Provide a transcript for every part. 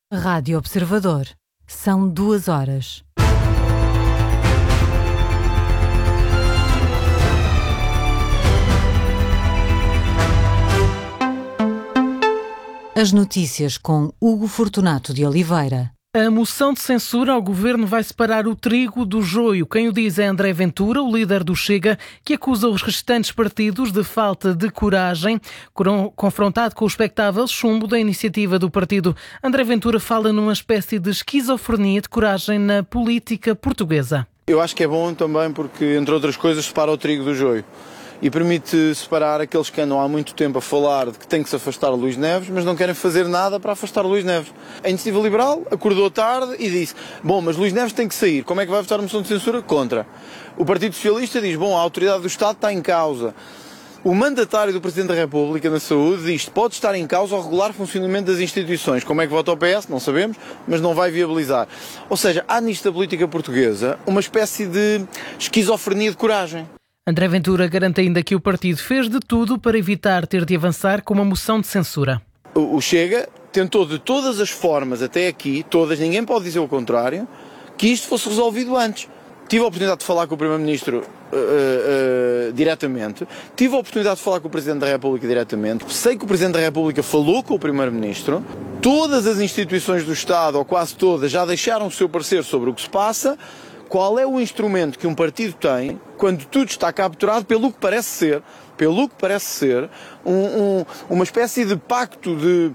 Rádio Observador. São 2 horas. As notícias com Hugo Fortunato de Oliveira. A moção de censura ao governo vai separar o trigo do joio. Quem o diz é André Ventura, o líder do Chega, que acusa os restantes partidos de falta de coragem. Confrontado com o expectável chumbo da iniciativa do partido, André Ventura fala numa espécie de esquizofrenia de coragem na política portuguesa. Eu acho que é bom também porque, entre outras coisas, separa o trigo do joio. E permite separar aqueles que andam há muito tempo a falar de que tem que se afastar Luís Neves, mas não querem fazer nada para afastar Luís Neves. A Iniciativa Liberal acordou tarde e disse: bom, mas Luís Neves tem que sair. Como é que vai votar a moção de censura? Contra. O Partido Socialista diz: bom, a autoridade do Estado está em causa. O mandatário do Presidente da República na saúde diz que pode estar em causa o regular funcionamento das instituições. Como é que vota o PS? Não sabemos, mas não vai viabilizar. Ou seja, há nisto da política portuguesa uma espécie de esquizofrenia de coragem. André Ventura garante ainda que o partido fez de tudo para evitar ter de avançar com uma moção de censura. O Chega tentou de todas as formas, até aqui, todas, ninguém pode dizer o contrário, que isto fosse resolvido antes. Tive a oportunidade de falar com o Primeiro-Ministro diretamente, tive a oportunidade de falar com o Presidente da República diretamente, sei que o Presidente da República falou com o Primeiro-Ministro, todas as instituições do Estado, ou quase todas, já deixaram o seu parecer sobre o que se passa. Qual é o instrumento que um partido tem quando tudo está capturado pelo que parece ser uma espécie de pacto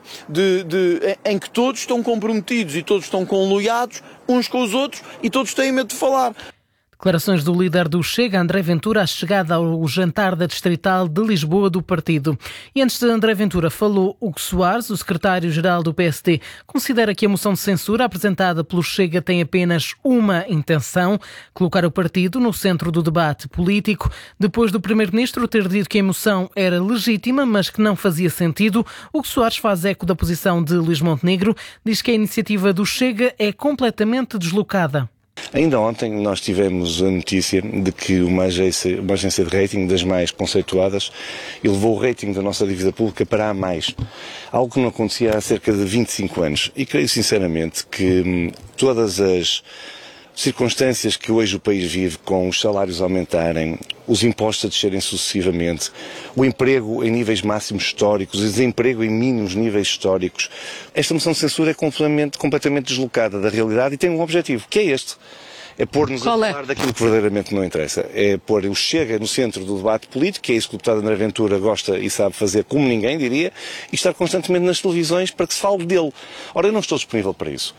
em que todos estão comprometidos e todos estão conluiados uns com os outros e todos têm medo de falar. Declarações do líder do Chega, André Ventura, à chegada ao jantar da Distrital de Lisboa do partido. E antes de André Ventura falou Hugo Soares, o secretário-geral do PSD, considera que a moção de censura apresentada pelo Chega tem apenas uma intenção: colocar o partido no centro do debate político. Depois do primeiro-ministro ter dito que a moção era legítima, mas que não fazia sentido, Hugo Soares faz eco da posição de Luís Montenegro, diz que a iniciativa do Chega é completamente deslocada. Ainda ontem nós tivemos a notícia de que uma agência de rating das mais conceituadas elevou o rating da nossa dívida pública para A+, algo que não acontecia há cerca de 25 anos. E creio sinceramente que todas as circunstâncias que hoje o país vive, com os salários a aumentarem, os impostos a descerem sucessivamente, o emprego em níveis máximos históricos, o desemprego em mínimos níveis históricos, esta moção de censura é completamente deslocada da realidade e tem um objetivo, que é este. É pôr-nos a falar daquilo que verdadeiramente não interessa. É pôr o Chega no centro do debate político, que é isso que o deputado André Ventura gosta e sabe fazer como ninguém, diria, e estar constantemente nas televisões para que se fale dele. Ora, eu não estou disponível para isso.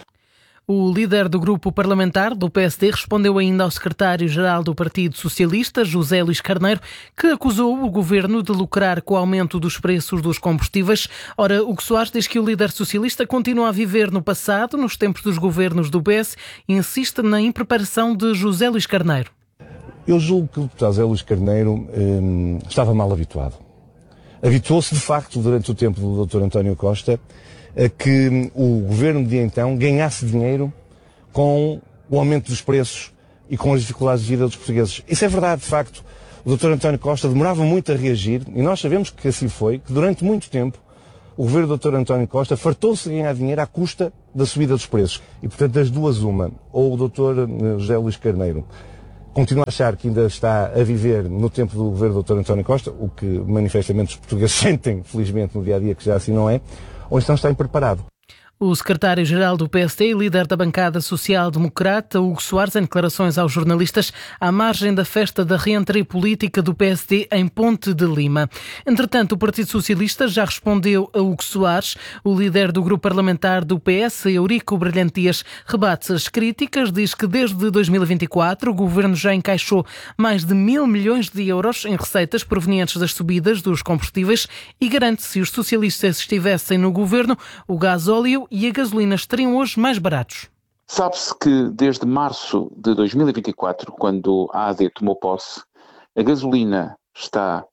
O líder do grupo parlamentar do PSD respondeu ainda ao secretário-geral do Partido Socialista, José Luís Carneiro, que acusou o governo de lucrar com o aumento dos preços dos combustíveis. Ora, Hugo Soares diz que o líder socialista continua a viver no passado, nos tempos dos governos do PS, e insiste na impreparação de José Luís Carneiro. Eu julgo que o deputado José Luís Carneiro estava mal habituado. Habituou-se, de facto, durante o tempo do Dr. António Costa, a que o governo de então ganhasse dinheiro com o aumento dos preços e com as dificuldades de vida dos portugueses. Isso é verdade, de facto. O Dr. António Costa demorava muito a reagir e nós sabemos que assim foi, que durante muito tempo o governo do Dr. António Costa fartou-se de ganhar dinheiro à custa da subida dos preços. E, portanto, das duas uma, ou o Dr. José Luís Carneiro continua a achar que ainda está a viver no tempo do governo do Dr. António Costa, o que manifestamente os portugueses sentem, felizmente, no dia-a-dia, que já assim não é, ou então está impreparado. O secretário-geral do PSD e líder da bancada social-democrata, Hugo Soares, em declarações aos jornalistas, à margem da festa da reentrée política do PSD em Ponte de Lima. Entretanto, o Partido Socialista já respondeu a Hugo Soares. O líder do grupo parlamentar do PS, Eurico Brilhante Dias, rebate as críticas, diz que desde 2024 o governo já encaixou mais de 1.000 milhões de euros em receitas provenientes das subidas dos combustíveis e garante que se os socialistas estivessem no governo, o gasóleo e a gasolina estariam hoje mais baratos. Sabe-se que desde março de 2024, quando a AD tomou posse, a gasolina está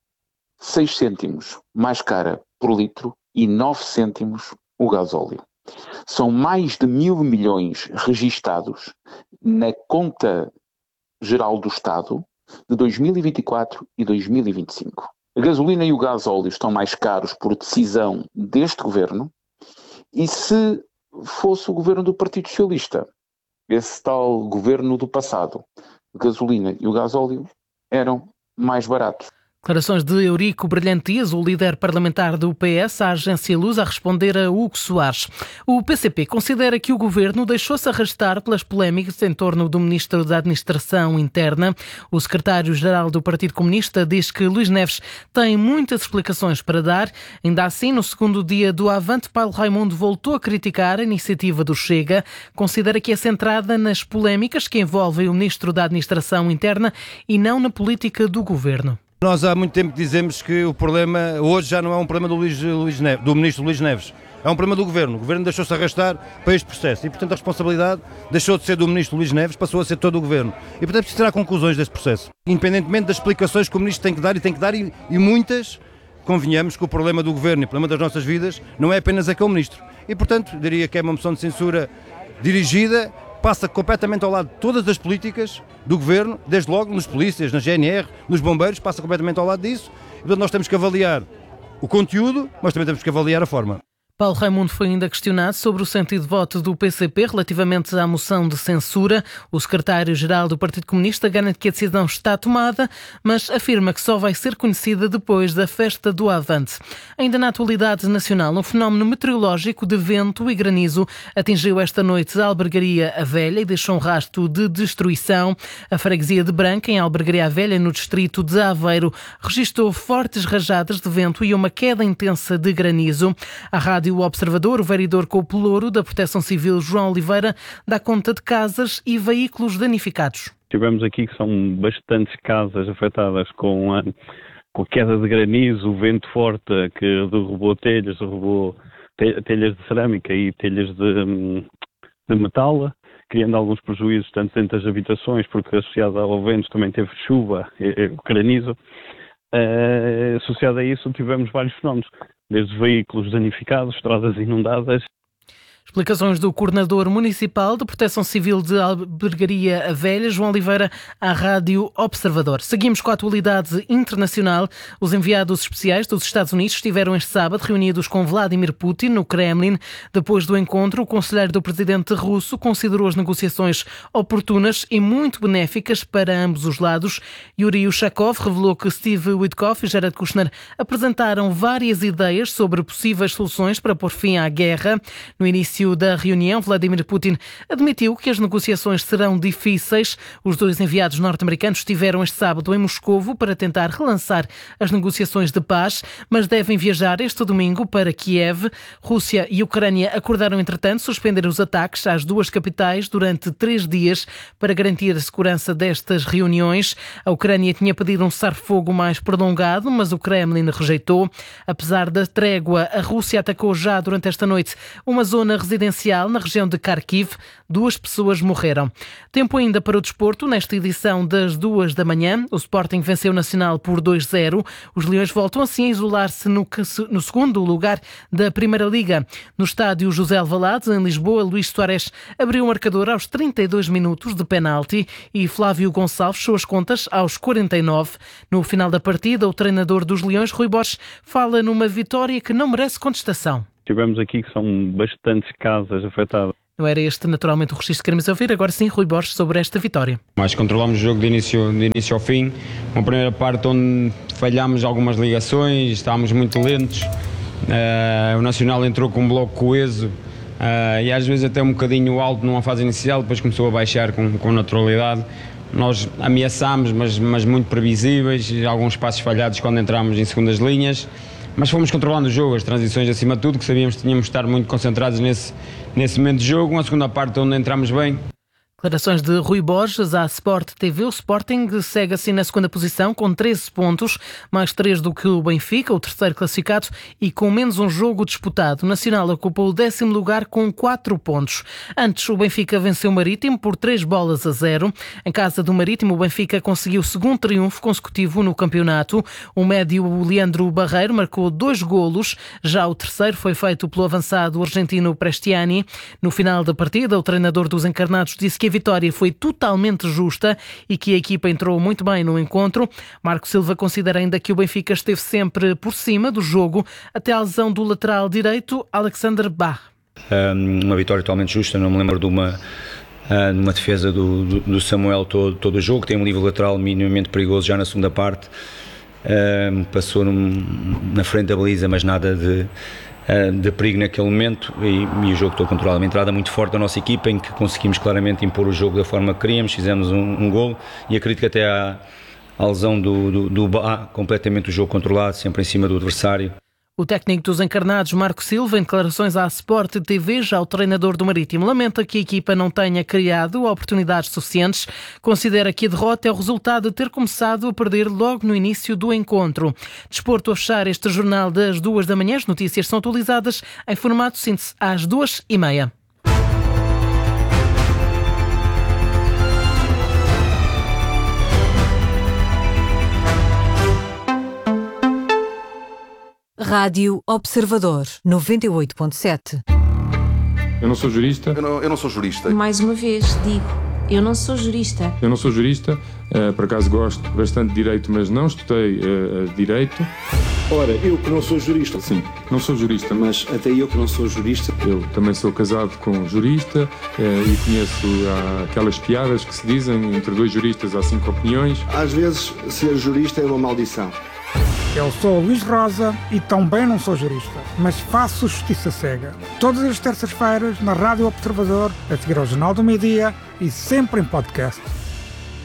6 cêntimos mais cara por litro e 9 cêntimos o gasóleo. São mais de 1.000 milhões registados na conta geral do Estado de 2024 e 2025. A gasolina e o gasóleo estão mais caros por decisão deste governo. E se fosse o governo do Partido Socialista. Esse tal governo do passado. A gasolina e o gasóleo eram mais baratos. Declarações de Eurico Brilhantes, o líder parlamentar do PS, à agência Luz, a responder a Hugo Soares. O PCP considera que o governo deixou-se arrastar pelas polémicas em torno do ministro da Administração Interna. O secretário-geral do Partido Comunista diz que Luís Neves tem muitas explicações para dar. Ainda assim, no segundo dia do Avante, Paulo Raimundo voltou a criticar a iniciativa do Chega. Considera que é centrada nas polémicas que envolvem o ministro da Administração Interna e não na política do governo. Nós há muito tempo dizemos que o problema hoje já não é um problema do ministro Luís Neves, é um problema do governo. O governo deixou-se arrastar para este processo e, portanto, a responsabilidade deixou de ser do ministro Luís Neves, passou a ser todo o governo. E, portanto, preciso tirar conclusões deste processo. Independentemente das explicações que o ministro tem que dar e muitas, convenhamos que o problema do governo e o problema das nossas vidas não é apenas aquele ministro. E, portanto, diria que é uma moção de censura dirigida, passa completamente ao lado de todas as políticas do governo, desde logo nos polícias, na GNR, nos bombeiros, passa completamente ao lado disso. E, portanto, nós temos que avaliar o conteúdo, mas também temos que avaliar a forma. Paulo Raimundo foi ainda questionado sobre o sentido de voto do PCP relativamente à moção de censura. O secretário-geral do Partido Comunista garante que a decisão está tomada, mas afirma que só vai ser conhecida depois da festa do Avante. Ainda na atualidade nacional, um fenómeno meteorológico de vento e granizo atingiu esta noite a Albergaria a Velha e deixou um rastro de destruição. A freguesia de Branca, em Albergaria a Velha, no distrito de Aveiro, registrou fortes rajadas de vento e uma queda intensa de granizo. A Rádio Observador, o vereador com o pelouro da Proteção Civil, João Oliveira, dá conta de casas e veículos danificados. Tivemos aqui que são bastantes casas afetadas com a queda de granizo, o vento forte que derrubou telhas de cerâmica e telhas de metal, criando alguns prejuízos tanto dentro das habitações, porque associado ao vento também teve chuva, granizo. Associado a isso tivemos vários fenómenos, desde veículos danificados, estradas inundadas. Explicações do coordenador municipal de Proteção Civil de Albergaria a Velha, João Oliveira, à Rádio Observador. Seguimos com a atualidade internacional. Os enviados especiais dos Estados Unidos estiveram este sábado reunidos com Vladimir Putin no Kremlin. Depois do encontro, o conselheiro do presidente russo considerou as negociações oportunas e muito benéficas para ambos os lados. Yuri Ushakov revelou que Steve Witkoff e Jared Kushner apresentaram várias ideias sobre possíveis soluções para pôr fim à guerra. No início da reunião, Vladimir Putin admitiu que as negociações serão difíceis. Os dois enviados norte-americanos estiveram este sábado em Moscovo para tentar relançar as negociações de paz, mas devem viajar este domingo para Kiev. Rússia e Ucrânia acordaram, entretanto, suspender os ataques às duas capitais durante 3 dias para garantir a segurança destas reuniões. A Ucrânia tinha pedido um cessar-fogo mais prolongado, mas o Kremlin rejeitou. Apesar da trégua, a Rússia atacou já durante esta noite uma zona residencial na região de Kharkiv. 2 pessoas morreram. Tempo ainda para o desporto. Nesta edição das 2 da manhã, o Sporting venceu o Nacional por 2-0. Os Leões voltam assim a isolar-se no segundo lugar da Primeira Liga. No estádio José Alvalade, em Lisboa, Luís Soares abriu o marcador aos 32 minutos de penalti e Flávio Gonçalves fechou as contas aos 49. No final da partida, o treinador dos Leões, Rui Borges, fala numa vitória que não merece contestação. Tivemos aqui que são bastantes casas afetadas. Não era este naturalmente o registro que queremos ouvir. Agora sim, Rui Borges, sobre esta vitória. Mas controlámos o jogo de início ao fim. Uma primeira parte onde falhámos algumas ligações, estávamos muito lentos. O Nacional entrou com um bloco coeso e às vezes até um bocadinho alto numa fase inicial, depois começou a baixar com naturalidade. Nós ameaçámos, mas muito previsíveis, alguns passos falhados quando entramos em segundas linhas. Mas fomos controlando o jogo, as transições acima de tudo, que sabíamos que tínhamos de estar muito concentrados nesse momento de jogo. Uma segunda parte onde entramos bem. Declarações de Rui Borges à Sport TV. O Sporting segue assim na segunda posição com 13 pontos, mais 3 do que o Benfica, o terceiro classificado, e com menos um jogo disputado. O Nacional ocupou o 10º lugar com 4 pontos. Antes, o Benfica venceu o Marítimo por 3-0. Em casa do Marítimo, o Benfica conseguiu o segundo triunfo consecutivo no campeonato. O médio Leandro Barreiro marcou 2 golos. Já o terceiro foi feito pelo avançado argentino Prestiani. No final da partida, o treinador dos encarnados disse que a vitória foi totalmente justa e que a equipa entrou muito bem no encontro. Marco Silva considera ainda que o Benfica esteve sempre por cima do jogo até à lesão do lateral direito Alexander Bach. Uma vitória totalmente justa, não me lembro de uma defesa do Samuel todo o jogo, tem um livro lateral minimamente perigoso já na segunda parte, passou na frente da baliza, mas nada de perigo naquele momento, e o jogo estou controlado. Uma entrada muito forte da nossa equipa, em que conseguimos claramente impor o jogo da forma que queríamos, fizemos um golo, e acredito que até à lesão do Bá, completamente o jogo controlado, sempre em cima do adversário. O técnico dos encarnados, Marco Silva, em declarações à Sport TV, já o treinador do Marítimo, lamenta que a equipa não tenha criado oportunidades suficientes. Considera que a derrota é o resultado de ter começado a perder logo no início do encontro. Desporto a fechar este jornal das 2 da manhã. As notícias são atualizadas em formato síntese às 2h30. Rádio Observador 98.7. Eu não sou jurista. Eu não sou jurista. Mais uma vez, digo, eu não sou jurista. Eu não sou jurista, por acaso gosto bastante de direito, mas não estudei direito. Ora, eu que não sou jurista. Sim, não sou jurista. Mas até eu que não sou jurista. Eu também sou casado com um jurista e conheço aquelas piadas que se dizem entre dois juristas há 5 opiniões. Às vezes, ser jurista é uma maldição. Eu sou Luís Rosa e também não sou jurista, mas faço justiça cega. Todas as terças-feiras na Rádio Observador, a seguir ao Jornal do Meio-Dia e sempre em podcast.